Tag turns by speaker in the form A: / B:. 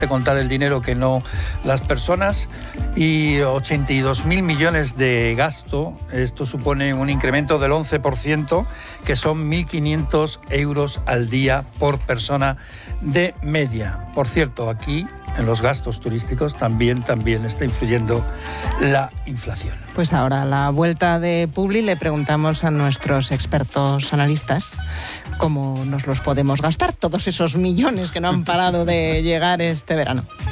A: de contar el dinero que no las personas, y 82.000 millones de gasto. Esto supone un incremento del 11%, que son 1.500 euros al día por persona de media. Por cierto, aquí en los gastos turísticos también está influyendo la inflación.
B: Pues ahora, a la vuelta de Publi, le preguntamos a nuestros expertos analistas cómo nos los podemos gastar, todos esos millones que no han parado de llegar este verano.